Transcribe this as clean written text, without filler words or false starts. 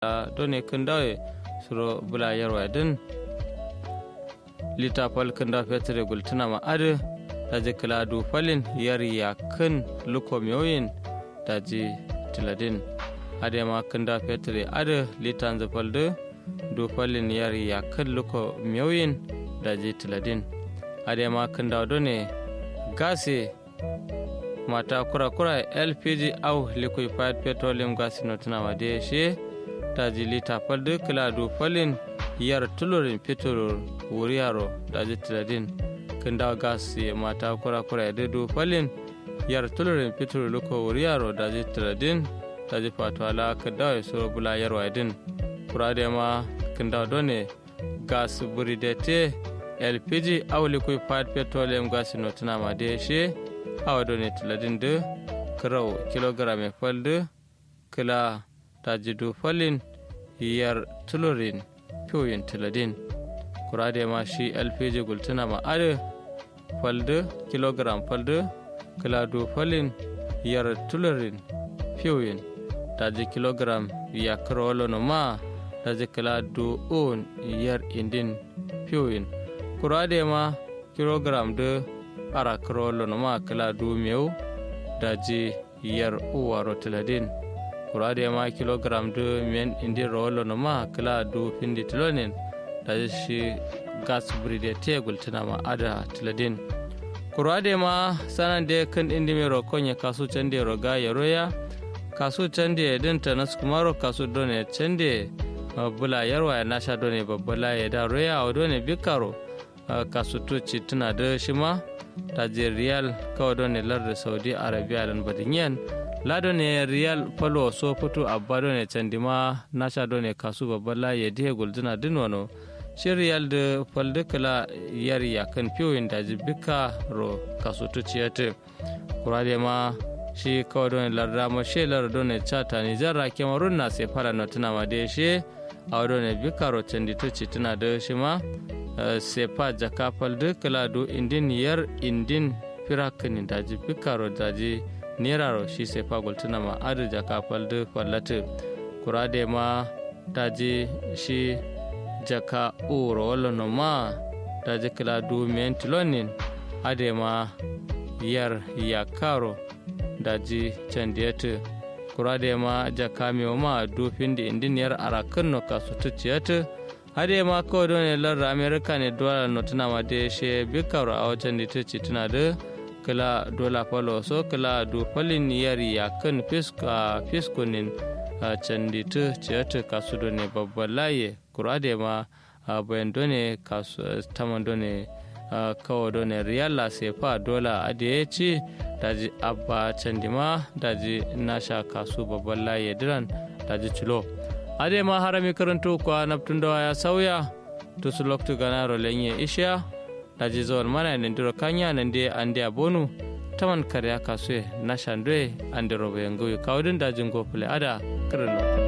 done kundawe suro bula yarwa din lita fal kunda fetre gultuna ma ade daji kiladu falin yari ya kan lukomyoyin daji tiladin ade ma kunda fetre ade litan zafalde du falin yari ya kan lukomyoyin daji tiladin ade ma kunda done gase mata kura LPG au liquefied petroleum gas notuna ma de she daji lita falde kiladu falin yar tulurin petrol wuriyaro daji tiladin kunda gas mata kura de falin yar tulurin petrol luko wuriyaro daji tiladin daji fatwala kada so bula yarwa din kurade ma kunda done gas buridete LPG au liquefied petroleum gas notuna ma de she awa done tiladin de kraw kilogram falde kila daji du falin yar tulurin piyoyin tiladin kurade ma shi LPG gultuna ma ade falde kilogram falde kila du falin yar tulurin piyoyin daji kilogram ya krolo no ma daji kila du on yar indin piyoyin kurade ma kilogram de ara krolo no ma kila du mew daji yar uwaro tiladin kurade ma kilogram de men indi rolo no ma kila du findi tilonin daji shi gas bride tegul tina ma ada tiladin kurade ma sanan de kan indi me rokonya kasu chande roga yaroya kasu chande din tanas kumaro kasu done chande bula yarwa na sha done babbala ya da roya o done bikaro kasu tuci tuna da shima daji riyal kawo done lar Saudi Arabia lan badinyan lado ne riyal palo so fito abba ne candima nasha ne kasu babbala ya dihe gulduna dinwano shi riyal da falde kala yari ya kan fiyoyin daji bika ro kasu tuciyate kurade ma shi kawo ne larda ma shi larda ne chata ni zarra kemarun na sai fara na tuna ma da shi a ne bika ro candi tuci tuna da shi ma sai fa jaka falde kala do indin yar indin firakin daji bika ro daji neraro shi sai fagul tuna ma adija kafal da fallatu kurade ma daji shi jaka uro wala no ma daji kala du mentilonin ade ma yar yakaro daji candiyatu kurade ma jaka mi ma du findi indin yar arakan no kasu tuciyatu ade ma ko don lar america ne dollar no tuna ma de she bikaro a wajen da tuci tuna da kala dola falo so kala do falin yari ya kan fiskunin canditu ciyata kasu done babban laye kurade ma bayan done kasu taman done kawo done riyala sefa dola ade ci daji abba candima daji nasha kasu babban laye diran daji cilo ade ma harami karanto kwa naftun dawa ya sauya to su loktu ganaro lenye isha daji zawal mana ne ndiro kanya nan de ande abonu taman karya kasue na shandwe ande robe ngoy kawdin dajin gofule ada kirno